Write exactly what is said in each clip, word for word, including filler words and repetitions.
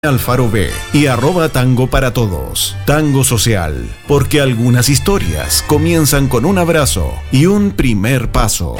Alfaro B y arroba Tango para Todos. Tango Social, porque algunas historias comienzan con un abrazo y un primer paso.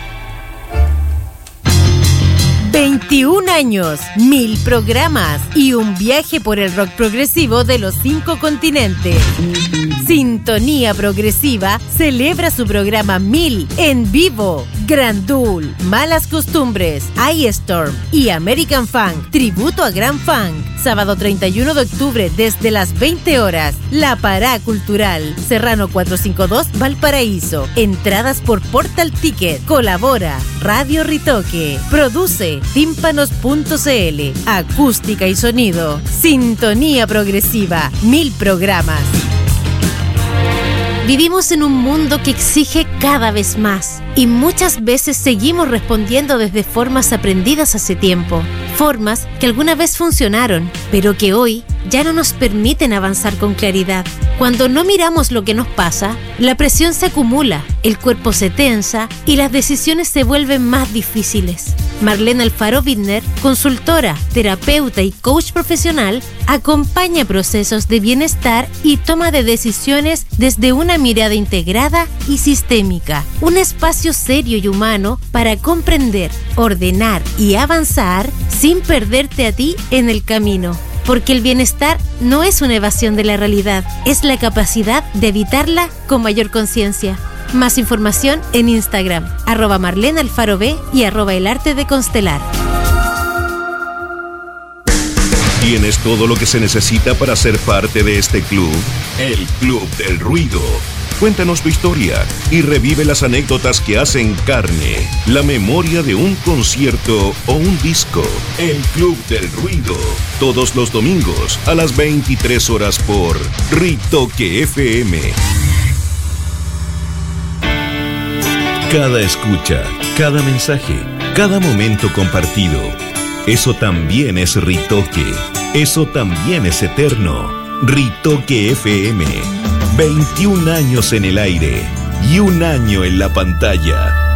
veintiún años, mil programas y un viaje por el rock progresivo de los cinco continentes. Sintonía Progresiva celebra su programa mil en vivo. Grandul, Malas Costumbres, Ice Storm y American Funk, tributo a Grand Funk. Sábado treinta y uno de octubre desde las veinte horas. La Pará Cultural, Serrano cuatrocientos cincuenta y dos, Valparaíso. Entradas por Portal Ticket. Colabora Radio Ritoque. Produce tímpanos punto c l. Acústica y sonido. Sintonía Progresiva. Mil programas. Vivimos en un mundo que exige cada vez más y muchas veces seguimos respondiendo desde formas aprendidas hace tiempo, formas que alguna vez funcionaron, pero que hoy ya no nos permiten avanzar con claridad. Cuando no miramos lo que nos pasa, la presión se acumula, el cuerpo se tensa y las decisiones se vuelven más difíciles. Marlene Alfaro Bittner, consultora, terapeuta y coach profesional, acompaña procesos de bienestar y toma de decisiones desde una mirada integrada y sistémica. Un espacio serio y humano para comprender, ordenar y avanzar sin perderte a ti en el camino. Porque el bienestar no es una evasión de la realidad, es la capacidad de evitarla con mayor conciencia. Más información en Instagram, arroba Marlene Alfaro B y arroba El Arte de Constelar. ¿Tienes todo lo que se necesita para ser parte de este club? El Club del Ruido. Cuéntanos tu historia y revive las anécdotas que hacen carne la memoria de un concierto o un disco. El Club del Ruido. Todos los domingos a las veintitrés horas por Ritoque F M. Cada escucha, cada mensaje, cada momento compartido. Eso también es Ritoque. Eso también es eterno. Ritoque F M. veintiún años en el aire y un año en la pantalla.